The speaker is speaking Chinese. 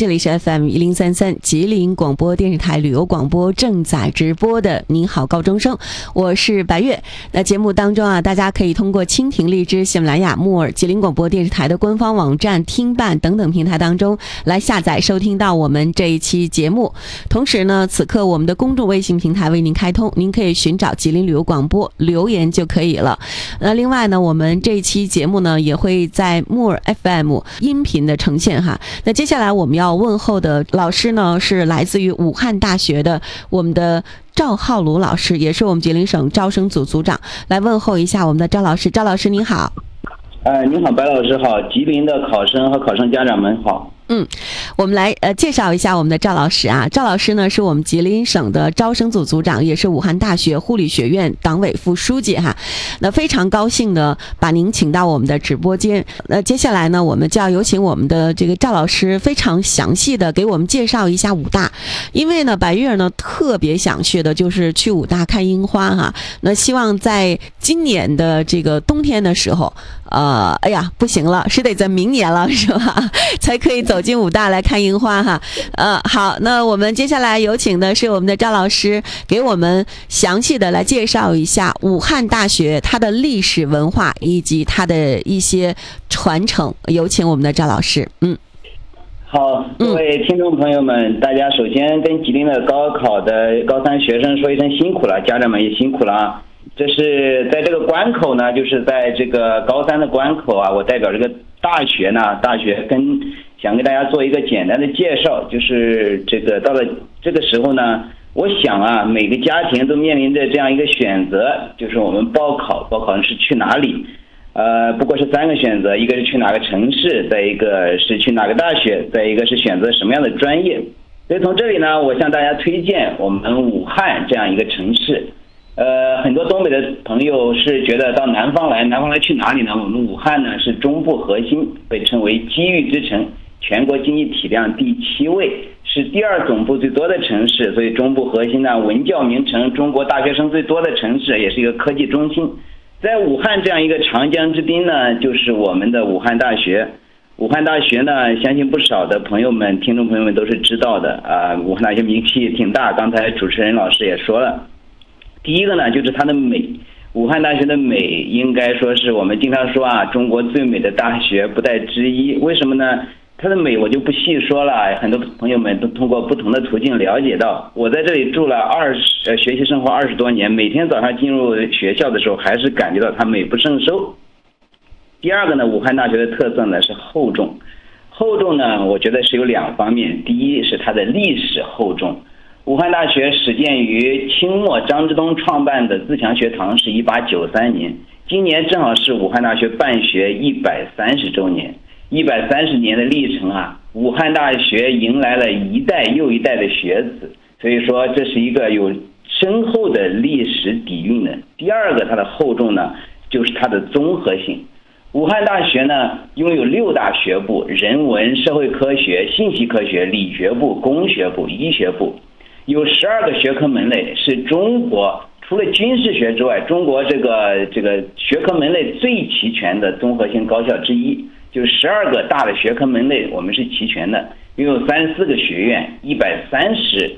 这里是 FM1033 吉林广播电视台旅游广播正在直播的您好高中生，我是白月。那节目当中啊，大家可以通过蜻蜓、荔枝、喜马拉雅、木耳、吉林广播电视台的官方网站、听伴等等平台当中来下载收听到我们这一期节目。同时呢，此刻我们的公众微信平台为您开通，您可以寻找吉林旅游广播留言就可以了。另外呢，我们这一期节目呢也会在木耳 FM 音频的呈现哈。那接下来我们要问候的老师呢，是来自于武汉大学的我们的赵浩鲁老师，也是我们吉林省招生组组长，来问候一下我们的赵老师。赵老师您好。 您好，白老师好，吉林的考生和考生家长们好。 我们来介绍一下我们的赵老师啊。赵老师呢是我们吉林省的招生组组长，也是武汉大学护理学院党委副书记哈。那非常高兴的把您请到我们的直播间。接下来呢，我们就要有请我们的这个赵老师非常详细的给我们介绍一下武大，因为呢白月呢特别想去的就是去武大看樱花哈。那希望在今年的这个冬天的时候，不行了，是得在明年了是吧？才可以走进武大来看樱花哈。好，那我们接下来有请的是我们的赵老师，给我们详细的来介绍一下武汉大学它的历史文化以及它的一些传承。有请我们的赵老师。 好，各位听众朋友们，大家首先跟吉林的高考的高三学生说一声辛苦了，家长们也辛苦了啊。这是在这个关口呢，就是在这个高三的关口啊，我代表这个大学想给大家做一个简单的介绍。就是这个到了这个时候呢，我想啊，每个家庭都面临着这样一个选择，就是我们报考是去哪里？不过是3个选择，一个是去哪个城市，再一个是去哪个大学，再一个是选择什么样的专业。所以从这里呢，我向大家推荐我们武汉这样一个城市。很多东北的朋友是觉得到南方来去哪里呢？我们武汉呢是中部核心，被称为机遇之城，全国经济体量第7位，是第2总部最多的城市，所以中部核心呢文教名城，中国大学生最多的城市，也是一个科技中心。在武汉这样一个长江之滨呢，就是我们的武汉大学。武汉大学呢，相信不少的朋友们、听众朋友们都是知道的啊。武汉大学名气挺大，刚才主持人老师也说了。第一个呢，就是它的美。武汉大学的美应该说是我们经常说啊，中国最美的大学不在之一。为什么呢？它的美我就不细说了，很多朋友们都通过不同的途径了解到。我在这里住了学习生活20多年，每天早上进入学校的时候，还是感觉到它美不胜收。第二个呢，武汉大学的特色呢是厚重。厚重呢，我觉得是有2方面。第一是它的历史厚重。武汉大学始建于清末张之洞创办的自强学堂是1893年，今年正好是武汉大学办学130周年。130年的历程啊，武汉大学迎来了一代又一代的学子，所以说这是一个有深厚的历史底蕴的。第二个它的厚重呢，就是它的综合性。武汉大学呢拥有6大学部：人文、社会科学、信息科学、理学部、工学部、医学部。有12个学科门类，是中国除了军事学之外，中国这个学科门类最齐全的综合性高校之一。就是12个大的学科门类，我们是齐全的，拥有34个学院，130